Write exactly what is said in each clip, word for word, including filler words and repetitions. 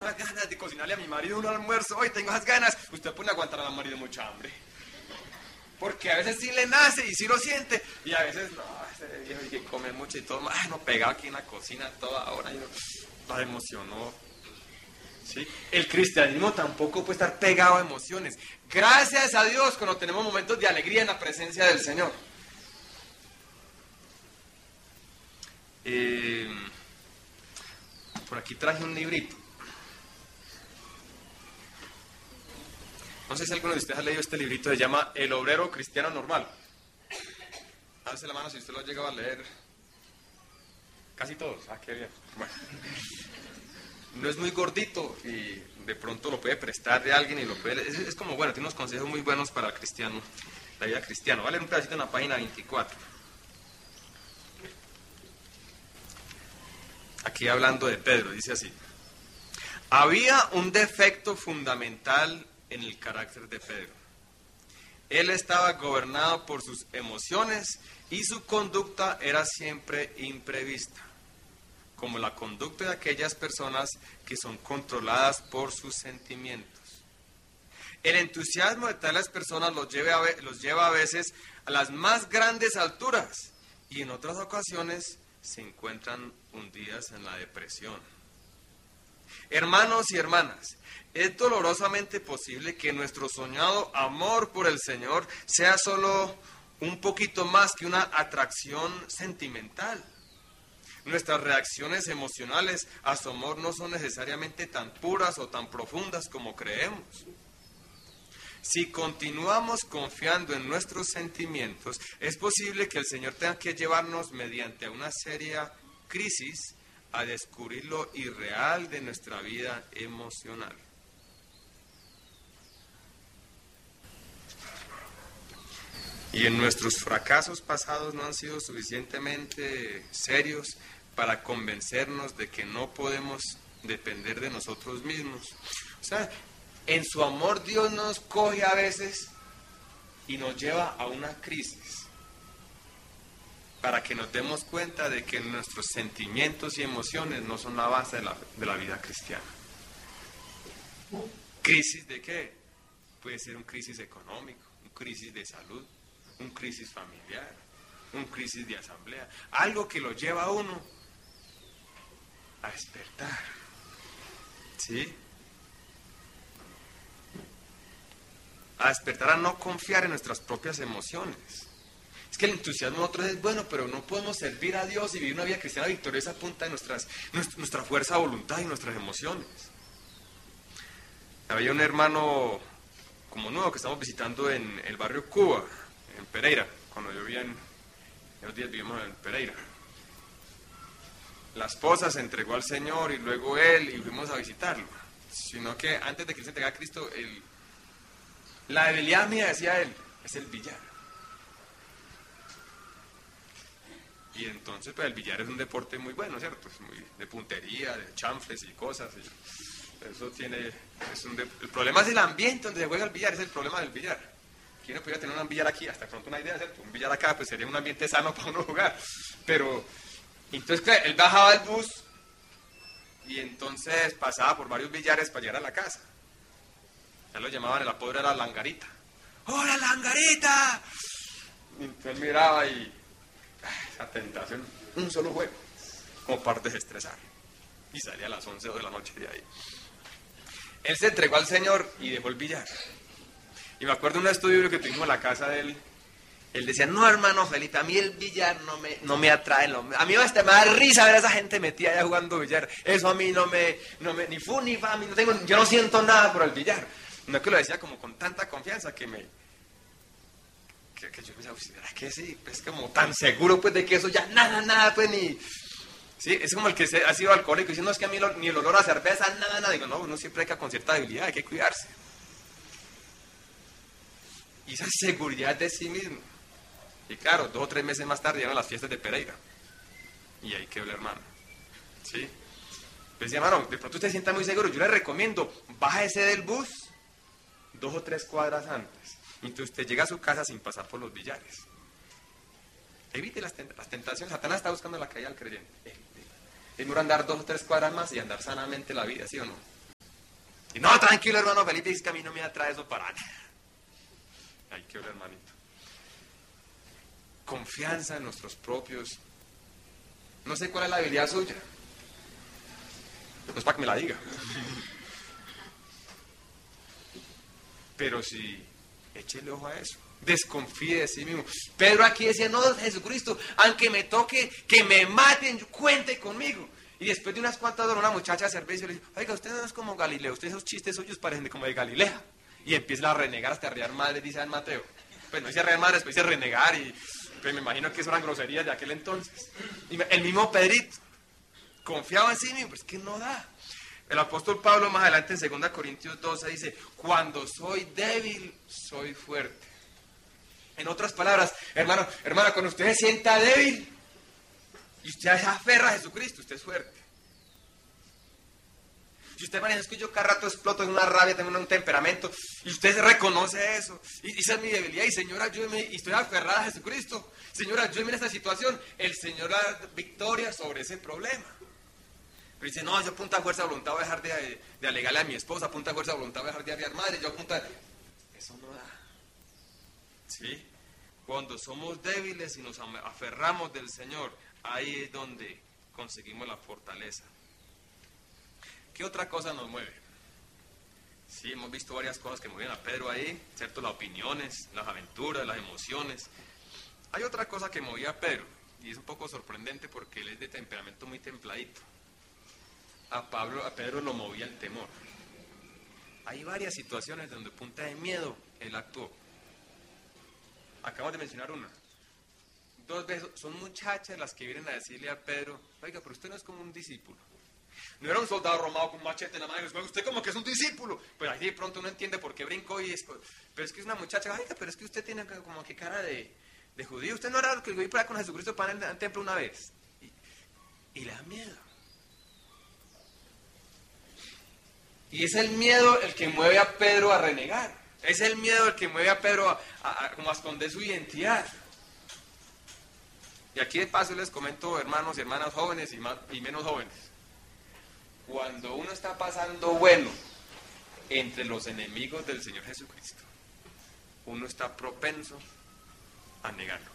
unas ganas de cocinarle a mi marido un almuerzo, hoy tengo esas ganas, usted pone a aguantar a la marido mucha hambre. Porque a veces sí le nace y sí lo siente, y a veces no, ese viejo que come mucho y todo, ay, no pegado aquí en la cocina toda hora, y no, la emocionó. ¿Sí? El cristianismo tampoco puede estar pegado a emociones. Gracias a Dios cuando tenemos momentos de alegría en la presencia del Señor. Eh, por aquí traje un librito. No sé si alguno de ustedes ha leído este librito, se llama El Obrero Cristiano Normal. Alce la mano si usted lo ha llegado a leer. Casi todos. Ah, qué bien. Bueno. No es muy gordito y de pronto lo puede prestar de alguien y lo puede... Es, es como, bueno, tiene unos consejos muy buenos para el cristiano, la vida cristiana. Vale un pedacito en la página veinticuatro. Aquí hablando de Pedro, dice así. Había un defecto fundamental en el carácter de Pedro. Él estaba gobernado por sus emociones y su conducta era siempre imprevista, como la conducta de aquellas personas que son controladas por sus sentimientos. El entusiasmo de tales personas los lleva, a ve- los lleva a veces a las más grandes alturas y en otras ocasiones se encuentran hundidas en la depresión. Hermanos y hermanas, es dolorosamente posible que nuestro soñado amor por el Señor sea solo un poquito más que una atracción sentimental. Nuestras reacciones emocionales a su amor no son necesariamente tan puras o tan profundas como creemos. Si continuamos confiando en nuestros sentimientos, es posible que el Señor tenga que llevarnos mediante una seria crisis a descubrir lo irreal de nuestra vida emocional. Y en nuestros fracasos pasados no han sido suficientemente serios para convencernos de que no podemos depender de nosotros mismos. O sea, en su amor Dios nos coge a veces y nos lleva a una crisis para que nos demos cuenta de que nuestros sentimientos y emociones no son la base de la, de la vida cristiana. ¿Crisis de qué? Puede ser un crisis económico, un crisis de salud, un crisis familiar, un crisis de asamblea, algo que lo lleva a uno a despertar, ¿sí? A despertar, a no confiar en nuestras propias emociones. Es que el entusiasmo de nosotros es bueno, pero no podemos servir a Dios y vivir una vida cristiana victoriosa a punta de nuestras, nuestra, nuestra fuerza de voluntad y nuestras emociones. Había un hermano como nuevo que estamos visitando en el barrio Cuba, en Pereira, cuando yo vivía en, en los días vivimos en Pereira. La esposa se entregó al Señor y luego él y fuimos a visitarlo. Sino que antes de que él se entregara a Cristo, el, la debilidad mía, decía él, es el billar. Y entonces pues el billar es un deporte muy bueno, ¿cierto? Es muy de puntería, de chanfles y cosas. Y eso tiene, es un de, el problema es el ambiente donde se juega el billar, es el problema del billar. ¿Quién no podría tener un billar aquí? Hasta pronto una idea, ¿cierto? Un billar acá pues sería un ambiente sano para uno jugar. Pero, entonces claro, él bajaba del bus y entonces pasaba por varios billares para llegar a la casa. Ya lo llamaban, el apodo era la langarita. ¡Hola, langarita! Y entonces miraba y... esa tentación, un solo juego, como para desestresar. Y salía a las once de la noche de ahí. Él se entregó al Señor y dejó el billar. Y me acuerdo de un estudio que tuvimos en la casa de él. Él decía, no hermano Felipe, a mí el billar no me, no me atrae. No me, a mí hasta me da risa ver a esa gente metida allá jugando billar. Eso a mí no me, no me ni fu ni fa, no tengo, yo no siento nada por el billar. No es que lo decía como con tanta confianza que me... Que, que yo pensaba, ¿será que sí? Es como tan seguro pues de que eso ya nada, nada, pues ni... Sí, es como el que se, ha sido alcohólico y dice, no, es que a mí lo, ni el olor a cerveza, nada, nada. Digo, no, uno siempre hay que con cierta debilidad, hay que cuidarse. Y esa seguridad de sí mismo. Y claro, dos o tres meses más tarde llegan las fiestas de Pereira. Y ahí quedó el hermano. ¿Sí? Pues hermano, de pronto usted se sienta muy seguro. Yo le recomiendo, bájese del bus dos o tres cuadras antes. Entonces usted llega a su casa sin pasar por los billares. Evite las, tent las tentaciones. Satanás está buscando la caída al creyente. Evite. Es mejor andar dos o tres cuadras más y andar sanamente la vida, ¿sí o no? Y no, tranquilo, hermano Felipe, es que a mí no me atrae eso para nada. Hay que ver, hermanito. Confianza en nuestros propios. No sé cuál es la habilidad suya. No es para que me la diga. Pero si, échele ojo a eso. Desconfíe de sí mismo. Pedro aquí decía, no, Jesucristo, aunque me toque, que me maten, cuente conmigo. Y después de unas cuantas horas una muchacha de servicio le dice, oiga, usted no es como Galileo, usted esos chistes suyos parecen como de Galilea. Y empieza a renegar hasta rear madre, dice San Mateo. Pues no dice rear madre, después dice renegar y pues me imagino que eso eran groserías de aquel entonces. Y el mismo Pedrito confiaba en sí mismo, pues que no da. El apóstol Pablo más adelante en segunda Corintios doce dice, cuando soy débil, soy fuerte. En otras palabras, hermano, hermana, cuando usted se sienta débil y usted se aferra a Jesucristo, usted es fuerte. Si usted maneja, es que yo cada rato exploto en una rabia, tengo un temperamento, y usted reconoce eso, y esa es mi debilidad, y Señor, ayúdeme, y estoy aferrada a Jesucristo, Señor, ayúdeme en esta situación, el Señor da victoria sobre ese problema. Pero dice, no, yo a punta de fuerza de voluntad voy a dejar de, de alegarle a mi esposa, a punta de fuerza de voluntad voy a dejar de arriar madre, yo a punta de... Eso no da. ¿Sí? Cuando somos débiles y nos aferramos del Señor, ahí es donde conseguimos la fortaleza. ¿Qué otra cosa nos mueve? Sí, hemos visto varias cosas que mueven a Pedro ahí, ¿cierto? Las opiniones, las aventuras, las emociones. Hay otra cosa que movía a Pedro, y es un poco sorprendente porque él es de temperamento muy templadito. A Pablo, a Pedro lo movía el temor. Hay varias situaciones donde punta de miedo él actuó. Acabamos de mencionar una. Dos veces, son muchachas las que vienen a decirle a Pedro, oiga, pero usted no es como un discípulo. No era un soldado romano con un machete en la mano, usted como que es un discípulo. Pues ahí de pronto uno entiende por qué brincó y es, pero es que es una muchacha, oiga, pero es que usted tiene como que cara de, de judío. Usted no era el que iba por ahí con Jesucristo para el templo una vez. Y, y le da miedo. Y es el miedo el que mueve a Pedro a renegar. Es el miedo el que mueve a Pedro a, a, a, como a esconder su identidad. Y aquí de paso les comento, hermanos y hermanas jóvenes y, más, y menos jóvenes. Cuando uno está pasando bueno entre los enemigos del Señor Jesucristo, uno está propenso a negarlo.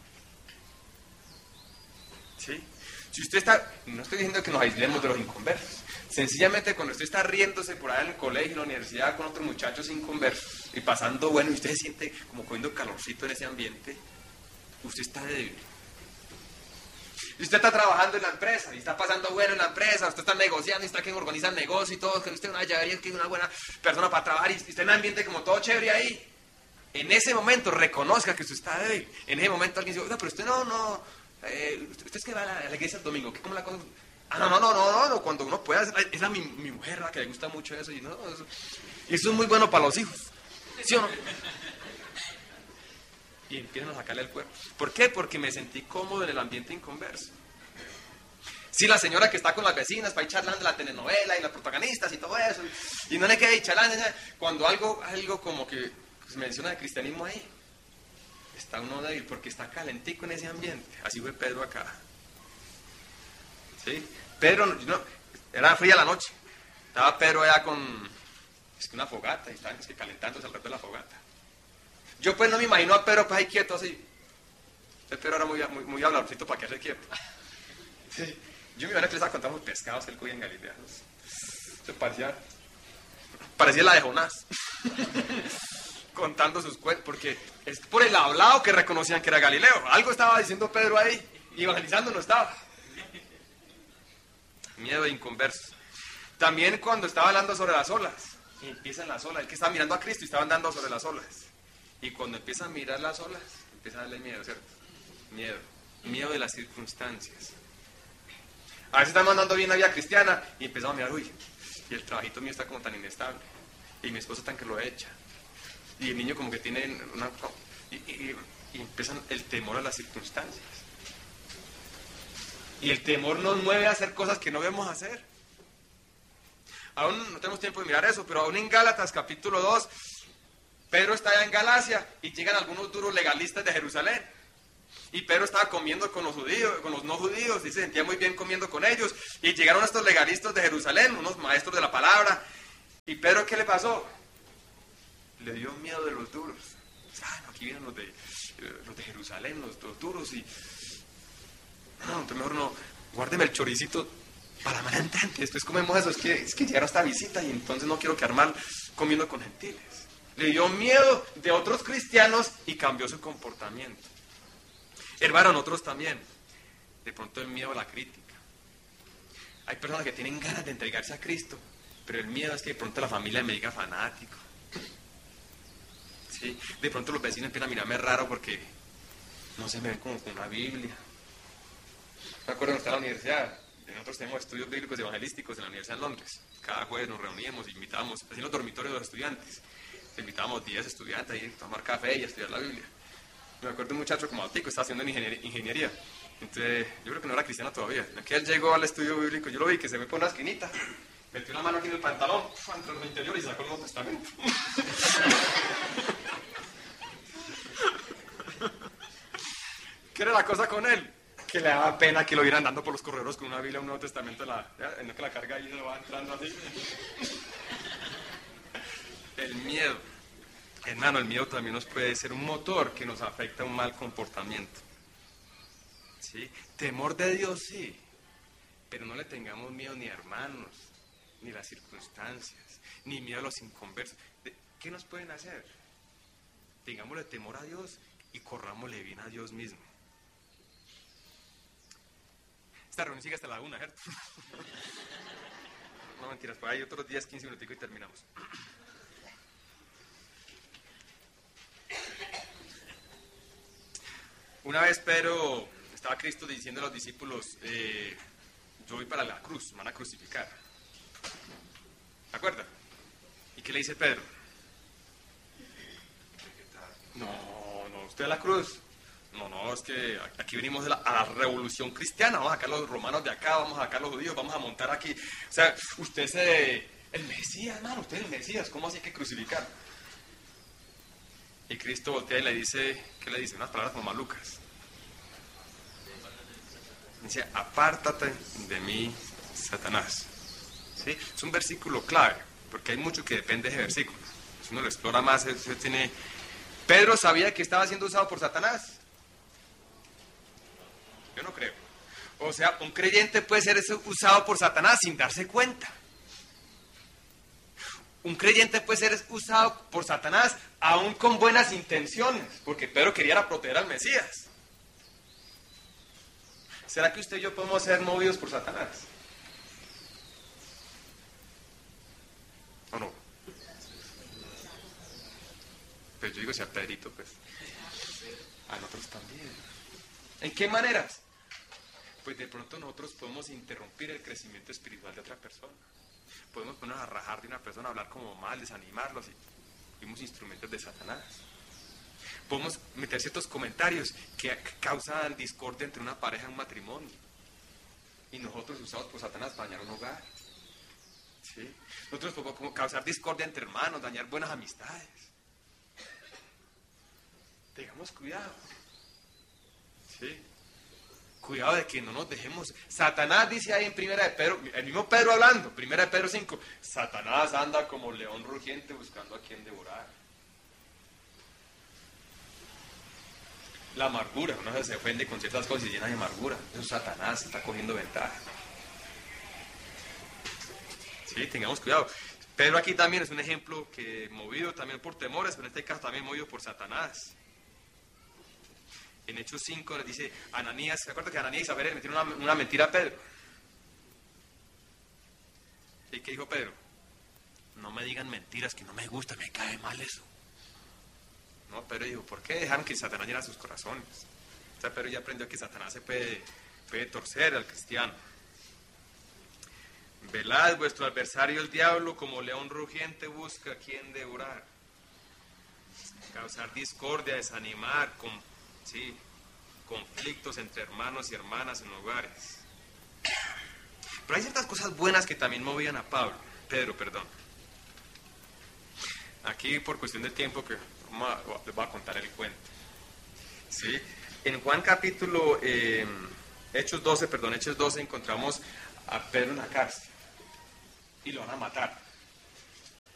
¿Sí? Si usted está, no estoy diciendo que nos aislemos de los inconversos. Sencillamente cuando usted está riéndose por ahí en el colegio, en la universidad, con otros muchachos inconversos y pasando bueno, y usted se siente como cogiendo calorcito en ese ambiente, usted está débil. Si usted está trabajando en la empresa y está pasando bueno en la empresa, usted está negociando y está que organiza el negocio y todo, que usted es una llavería, que es una buena persona para trabajar y está en un ambiente como todo chévere ahí, en ese momento reconozca que usted está débil. En ese momento alguien dice, oiga, pero usted no, no, eh, usted es que va a la, a la iglesia el domingo, ¿qué como la cosa? Ah, no, no, no, no, no, cuando uno pueda, es la, mi, mi mujer la que le gusta mucho eso y no, eso, y eso es muy bueno para los hijos, ¿sí o no? Y empiezan a sacarle el cuerpo. ¿Por qué? Porque me sentí cómodo en el ambiente inconverso. Sí, la señora que está con las vecinas para ir charlando de la telenovela y las protagonistas y todo eso, y no le queda ir charlando, cuando algo, algo como que se menciona de cristianismo ahí, está uno débil porque está calentico en ese ambiente. Así fue Pedro acá. ¿Sí? Pedro, no, era fría la noche, estaba Pedro allá con es que una fogata y estaban es que calentándose alrededor de la fogata. Yo pues no me imagino a Pedro pues ahí quieto así. El Pedro era muy, muy, muy habladorcito para quedarse quieto. Sí. Yo me imagino que les estaba contando los pescados que él cogía en Galilea. Se parecía, parecía la de Jonás. Contando sus cuentos, porque es por el hablado que reconocían que era Galileo. Algo estaba diciendo Pedro ahí, y evangelizando no estaba. Miedo de inconversos. También cuando estaba hablando sobre las olas, y empiezan las olas, el que estaba mirando a Cristo y estaba andando sobre las olas. Y cuando empieza a mirar las olas, empieza a darle miedo, ¿cierto? Miedo. Miedo de las circunstancias. A veces estamos andando bien la vida cristiana y empezamos a mirar, uy, y el trabajito mío está como tan inestable. Y mi esposa tan que lo echa. Y el niño como que tiene una... Y, y, y empiezan el temor a las circunstancias. Y el temor nos mueve a hacer cosas que no debemos hacer. Aún no tenemos tiempo de mirar eso, pero aún en Gálatas capítulo dos, Pedro está allá en Galacia y llegan algunos duros legalistas de Jerusalén. Y Pedro estaba comiendo con los judíos, con los no judíos, y se sentía muy bien comiendo con ellos. Y llegaron estos legalistas de Jerusalén, unos maestros de la palabra, ¿Y Pedro qué le pasó? Le dio miedo de los duros. Ah, no, aquí vienen los de, eh, los de Jerusalén, los, los duros y... No, entonces mejor no, guárdeme el choricito para más entrante. Después comemos eso, es que, es que llegaron esta visita y entonces no quiero quedar mal comiendo con gentiles. Le dio miedo de otros cristianos y cambió su comportamiento. Hermano, nosotros también. De pronto el miedo a la crítica. Hay personas que tienen ganas de entregarse a Cristo, pero el miedo es que de pronto la familia me diga fanático. ¿Sí? De pronto los vecinos empiezan a mirarme raro porque no se me ven como con una Biblia. Me acuerdo cuando estaba en la universidad, nosotros tenemos estudios bíblicos evangelísticos en la Universidad de Londres. Cada jueves nos reuníamos, invitábamos, así en los dormitorios de los estudiantes. Invitábamos diez estudiantes ahí a tomar café y a estudiar la Biblia. Me acuerdo de un muchacho como Altico, estaba haciendo ingeniería, ingeniería. Entonces, yo creo que no era cristiano todavía. Que él llegó al estudio bíblico, yo lo vi que se ve por una esquinita, metió la mano aquí en el pantalón, entró en el interior y sacó el Nuevo Testamento. ¿Qué era la cosa con él? Que le daba pena que lo vieran andando por los corredores con una Biblia, un Nuevo Testamento, la, en lo que la carga ahí se lo va entrando así. El miedo. Hermano, el miedo también nos puede ser un motor que nos afecta a un mal comportamiento. ¿Sí? Temor de Dios, sí. Pero no le tengamos miedo ni a hermanos, ni a las circunstancias, ni miedo a los inconversos. ¿Qué nos pueden hacer? Tengámosle temor a Dios y corrámosle bien a Dios mismo. Esta reunión sigue hasta la una, ¿cierto? No mentiras, por ahí otros diez, quince minuticos y terminamos. Una vez Pedro, estaba Cristo diciendo a los discípulos, eh, yo voy para la cruz, me van a crucificar. ¿Se acuerdan? ¿Y qué le dice Pedro? No, no, usted a la cruz. No, no, es que aquí venimos a la, a la revolución cristiana, vamos a sacar los romanos de acá, vamos a sacar los judíos, vamos a montar aquí. O sea, usted es eh, el Mesías, hermano, usted es el Mesías, ¿cómo así que crucificar? Y Cristo voltea y le dice, ¿qué le dice? Unas palabras como malucas. Dice, apártate de mí, Satanás. ¿Sí? Es un versículo clave, porque hay mucho que depende de ese versículo. Si uno lo explora más, eso tiene... ¿Pedro sabía que estaba siendo usado por Satanás? Yo no creo. O sea, un creyente puede ser usado por Satanás sin darse cuenta. Un creyente puede ser usado por Satanás aún con buenas intenciones, porque Pedro quería proteger al Mesías. ¿Será que usted y yo podemos ser movidos por Satanás? ¿O no? Pues yo digo, si a Pedrito, pues a nosotros también. ¿En qué maneras? Pues de pronto nosotros podemos interrumpir el crecimiento espiritual de otra persona. Podemos ponernos a rajar de una persona, hablar como mal, desanimarlos y fuimos instrumentos de Satanás. Podemos meter ciertos comentarios que causan discordia entre una pareja en un matrimonio. Y nosotros usados por Satanás para dañar un hogar. ¿Sí? Nosotros podemos causar discordia entre hermanos, dañar buenas amistades. Tengamos cuidado. ¿Sí? Cuidado de que no nos dejemos. Satanás dice ahí en primera de Pedro, el mismo Pedro hablando, primera de Pedro cinco, Satanás anda como león rugiente buscando a quien devorar. La amargura, uno se ofende con ciertas cosas y llena de amargura. Eso es Satanás, está cogiendo ventaja. Sí, tengamos cuidado. Pedro aquí también es un ejemplo que movido también por temores, pero en este caso también movido por Satanás. En Hechos cinco les dice, Ananías, ¿se acuerdan que Ananías y Isabel le metieron una, una mentira a Pedro? ¿Y qué dijo Pedro? No me digan mentiras, que no me gusta, me cae mal eso. No, Pedro dijo, ¿por qué dejaron que Satanás llenara sus corazones? O sea, Pedro ya aprendió que Satanás se puede, puede torcer al cristiano. Velad, vuestro adversario el diablo, como león rugiente busca a quien devorar. Causar discordia, desanimar, con, sí, conflictos entre hermanos y hermanas en hogares. Pero hay ciertas cosas buenas que también movían a Pablo, Pedro, perdón. Aquí, por cuestión de tiempo, que les voy a contar el cuento. ¿Sí? En Juan capítulo, eh, Hechos doce, perdón, Hechos doce, encontramos a Pedro en la cárcel y lo van a matar.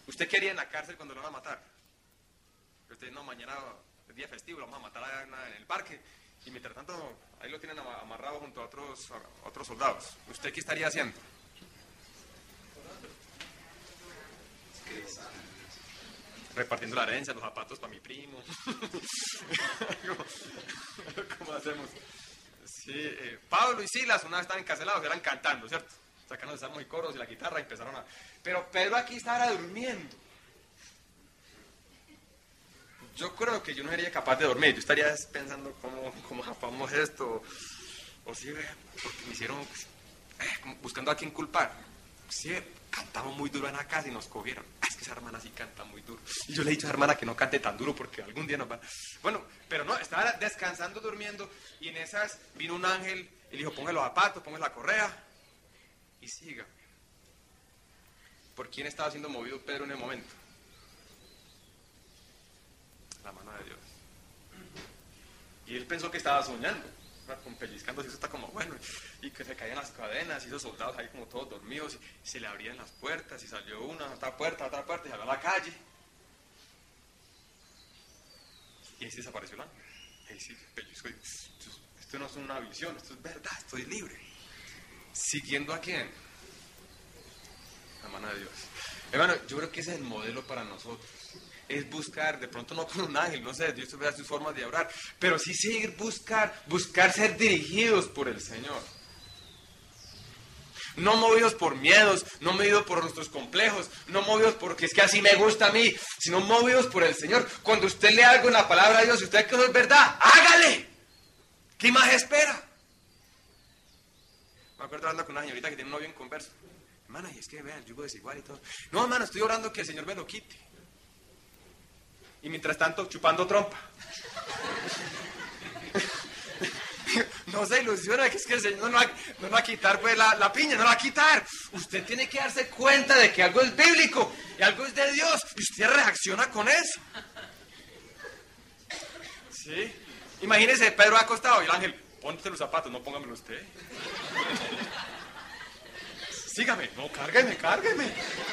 ¿Usted qué haría en la cárcel cuando lo van a matar? Usted, no, mañana es día festivo, lo vamos a matar allá en, en el parque. Y mientras tanto, ahí lo tienen amarrado junto a otros, a otros soldados. ¿Usted qué estaría haciendo? Repartiendo la herencia, los zapatos para mi primo. ¿Cómo, ¿Cómo hacemos? Sí, eh, Pablo y Silas una vez estaban encarcelados, eran cantando, ¿cierto? Sacando los salmos y coros y la guitarra y empezaron a... Pero Pedro aquí estaba durmiendo. Yo creo que yo no sería capaz de dormir. Yo estaría pensando cómo, cómo japamos esto. O, o si, porque me hicieron... Eh, buscando a quién culpar. Sí, cantamos muy duro en la casa y nos cogieron. Ah, es que esa hermana sí canta muy duro. Y yo le he dicho a esa hermana que no cante tan duro porque algún día nos va... Bueno, pero no, estaba descansando, durmiendo. Y en esas vino un ángel y le dijo, ponga los zapatos, ponga la correa y siga. ¿Por quién estaba siendo movido Pedro en el momento? La mano de Dios. Y él pensó que estaba soñando, con pellizcándose, eso está como bueno, y que se caían las cadenas, y esos soldados ahí como todos dormidos, y se le abrían las puertas, y salió una, otra puerta, otra puerta, y salió a la calle. Y ahí se desapareció el ángel. Ahí sí, pellizco, y esto no es una visión, esto es verdad, estoy libre. ¿Siguiendo a quién? La mano de Dios. Hermano, yo creo que ese es el modelo para nosotros. Es buscar, de pronto no con un ángel, no sé, Dios tuviera sus formas de orar, pero sí seguir buscar, buscar ser dirigidos por el Señor. No movidos por miedos, no movidos por nuestros complejos, no movidos porque es que así me gusta a mí, sino movidos por el Señor. Cuando usted lee algo en la palabra de Dios y usted ve que eso es verdad, hágale. ¿Qué más espera? Me acuerdo hablando con una señorita que tiene un novio en converso. Hermana, y es que vea, el yugo desigual y todo. No, hermano, estoy orando que el Señor me lo quite. Y mientras tanto, chupando trompa. No se ilusiona, que es que el Señor no va, no va a quitar pues, la, la piña, no la va a quitar. Usted tiene que darse cuenta de que algo es bíblico y algo es de Dios. Y usted reacciona con eso. ¿Sí? Imagínese, Pedro acostado y el ángel, ponte los zapatos, no póngamelo usted. Sígame, no, cárgueme, cárgueme.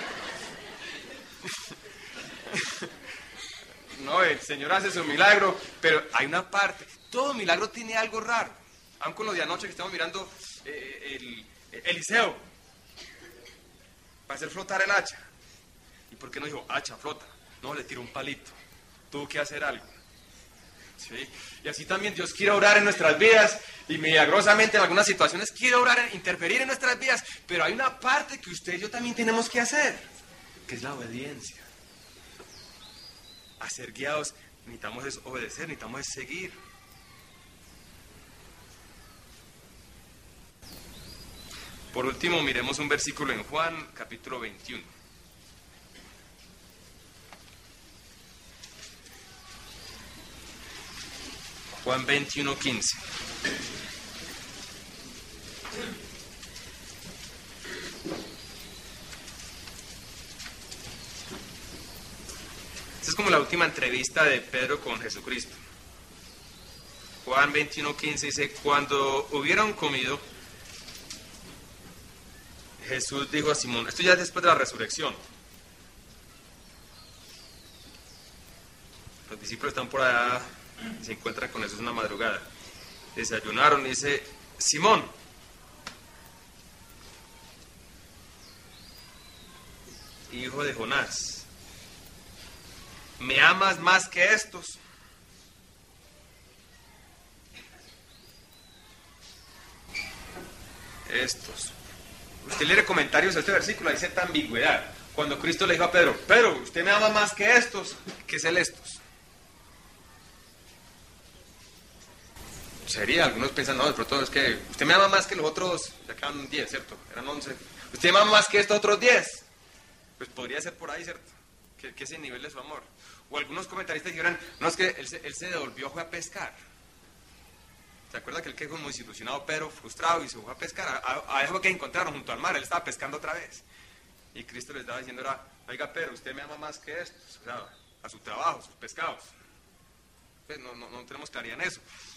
No, el Señor hace su milagro, pero hay una parte. Todo milagro tiene algo raro. Aun con lo de anoche que estamos mirando eh, el, el Eliseo para hacer flotar el hacha. ¿Y por qué no dijo hacha, flota? No, le tiró un palito. Tuvo que hacer algo. ¿Sí? Y así también Dios quiere obrar en nuestras vidas y milagrosamente en algunas situaciones quiere obrar, en, interferir en nuestras vidas, pero hay una parte que usted y yo también tenemos que hacer, que es la obediencia. A ser guiados necesitamos es obedecer, necesitamos es seguir. Por último, miremos un versículo en Juan, capítulo veintiuno. Juan veintiuno, quince. Esta es como la última entrevista de Pedro con Jesucristo. Juan veintiuno, quince dice, cuando hubieron comido, Jesús dijo a Simón, esto ya es después de la resurrección. Los discípulos están por allá y se encuentran con Jesús una madrugada. Desayunaron y dice, Simón, hijo de Jonás, ¿me amas más que estos? Estos. Usted lee comentarios a este versículo, hay cierta ambigüedad. Cuando Cristo le dijo a Pedro, Pedro, usted me ama más que estos. ¿Qué es el estos? Sería, algunos piensan, no, de pronto es que usted me ama más que los otros, ya quedan diez, ¿cierto? Eran once. ¿Usted me ama más que estos otros diez? Pues podría ser por ahí, ¿cierto? Que, que ese nivel de su amor. O algunos comentaristas dijeran, no, es que él se, él se devolvió, fue a pescar. ¿Se acuerda que él quedó muy desilusionado, pero frustrado y se fue a pescar? A, a eso que encontraron junto al mar, él estaba pescando otra vez. Y Cristo les estaba diciendo, era, oiga, pero usted me ama más que estos, o sea, a su trabajo, sus pescados. Pues no, no, no tenemos claridad en eso.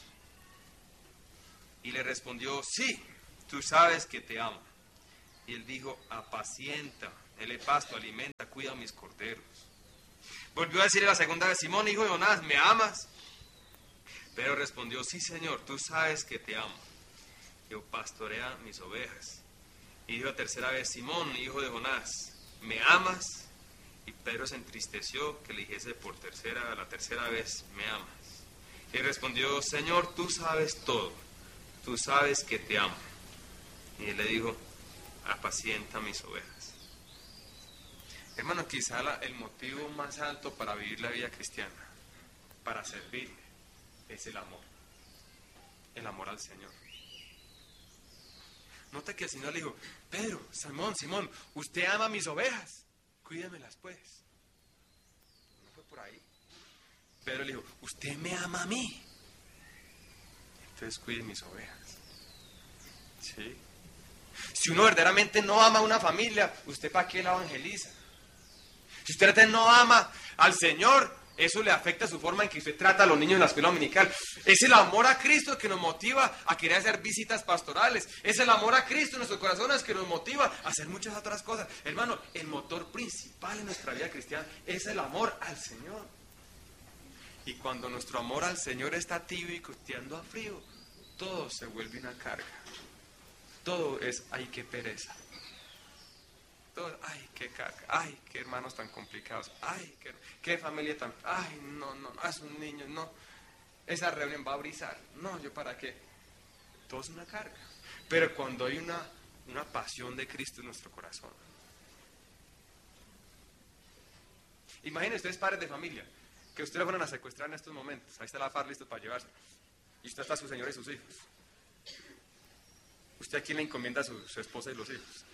Y le respondió, sí, tú sabes que te amo. Y él dijo, apacienta Él le pasto, alimenta, cuida a mis corderos. Volvió a decirle la segunda vez: Simón, hijo de Jonás, ¿me amas? Pedro respondió: sí, Señor, tú sabes que te amo. Yo pastorea mis ovejas. Y dijo la tercera vez: Simón, hijo de Jonás, ¿me amas? Y Pedro se entristeció que le dijese por tercera, la tercera vez: ¿me amas? Y respondió: Señor, tú sabes todo, tú sabes que te amo. Y él le dijo: apacienta mis ovejas. Hermano, quizá la, el motivo más alto para vivir la vida cristiana, para servirle, es el amor. El amor al Señor. Nota que el Señor le dijo: Pedro, Simón, Simón, usted ama mis ovejas, cuídemelas pues. No fue por ahí. Pedro le dijo: usted me ama a mí, entonces cuide mis ovejas. ¿Sí? Si uno verdaderamente no ama a una familia, ¿usted para qué la evangeliza? Si usted no ama al Señor, eso le afecta su forma en que usted trata a los niños en la escuela dominical. Es el amor a Cristo que nos motiva a querer hacer visitas pastorales. Es el amor a Cristo en nuestros corazones que nos motiva a hacer muchas otras cosas. Hermano, el motor principal en nuestra vida cristiana es el amor al Señor. Y cuando nuestro amor al Señor está tibio y costeando a frío, todo se vuelve una carga. Todo es: ay, qué pereza. Todo, ay, qué carga. Ay, qué hermanos tan complicados. Ay, qué, qué familia tan... Ay, no, no, no, es un niño, no. Esa reunión va a brisar. No, ¿yo para qué? Todo es una carga. Pero cuando hay una, una pasión de Cristo en nuestro corazón. Imaginen ustedes, padres de familia, que ustedes lo fueran a secuestrar en estos momentos. Ahí está la F A R listo para llevarse. Y usted está su señora y sus hijos. ¿Usted a quién le encomienda a su, su esposa y los hijos?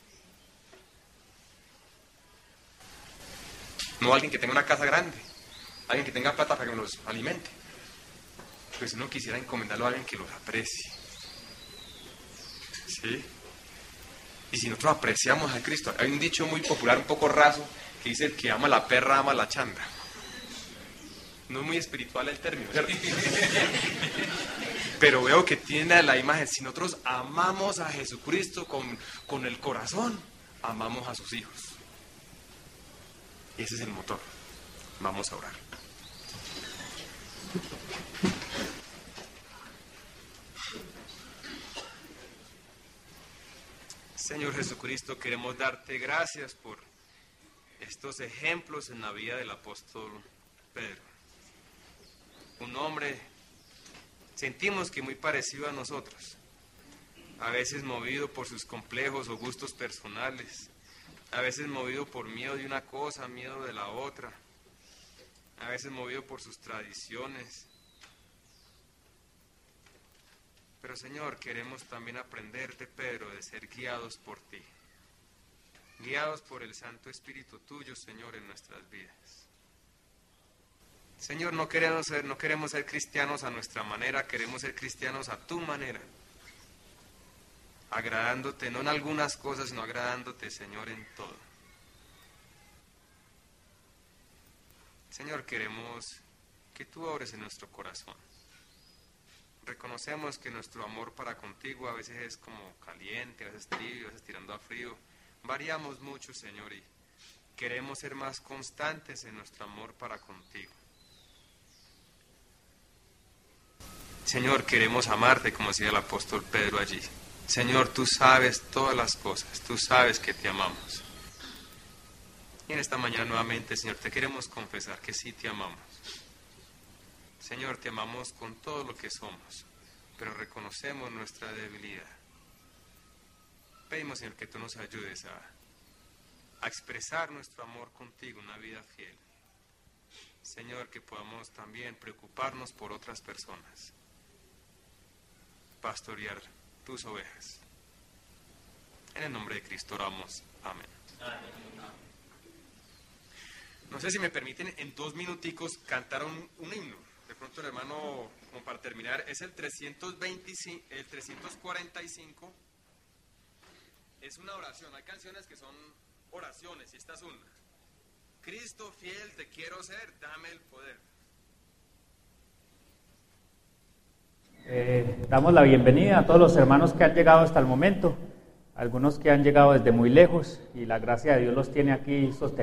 No alguien que tenga una casa grande, alguien que tenga plata para que los alimente. Pues uno quisiera encomendarlo a alguien que los aprecie. ¿Sí? Y si nosotros apreciamos a Cristo, hay un dicho muy popular, un poco raso, que dice: el que ama a la perra ama a la chanda. No es muy espiritual el término, ¿cierto? Pero veo que tiene la imagen. Si nosotros amamos a Jesucristo con, con el corazón, amamos a sus hijos. Y ese es el motor. Vamos a orar. Señor Jesucristo, queremos darte gracias por estos ejemplos en la vida del apóstol Pedro. Un hombre, sentimos que muy parecido a nosotros, a veces movido por sus complejos o gustos personales, a veces movido por miedo de una cosa, miedo de la otra, a veces movido por sus tradiciones. Pero Señor, queremos también aprender de Pedro, de ser guiados por ti, guiados por el Santo Espíritu tuyo, Señor, en nuestras vidas. Señor, no queremos ser, no queremos ser cristianos a nuestra manera, queremos ser cristianos a tu manera, agradándote no en algunas cosas, sino agradándote, Señor, en todo. Señor, queremos que tú obres en nuestro corazón. Reconocemos que nuestro amor para contigo a veces es como caliente, a veces tibio, a veces tirando a frío. Variamos mucho, Señor, y queremos ser más constantes en nuestro amor para contigo. Señor, queremos amarte, como decía el apóstol Pedro allí. Señor, tú sabes todas las cosas, tú sabes que te amamos. Y en esta mañana nuevamente, Señor, te queremos confesar que sí te amamos. Señor, te amamos con todo lo que somos, pero reconocemos nuestra debilidad. Pedimos, Señor, que tú nos ayudes a, a expresar nuestro amor contigo, una vida fiel. Señor, que podamos también preocuparnos por otras personas, pastorear tus ovejas. En el nombre de Cristo oramos. Amén. Amén. No sé si me permiten en dos minuticos cantar un, un himno. De pronto el hermano, como para terminar, es el trescientos veinticinco, el trescientos cuarenta y cinco. Es una oración. Hay canciones que son oraciones y esta es una. Cristo fiel te quiero ser, dame el poder. Eh, damos la bienvenida a todos los hermanos que han llegado hasta el momento. algunos que han llegado desde muy lejos y la gracia de Dios los tiene aquí sostenidos.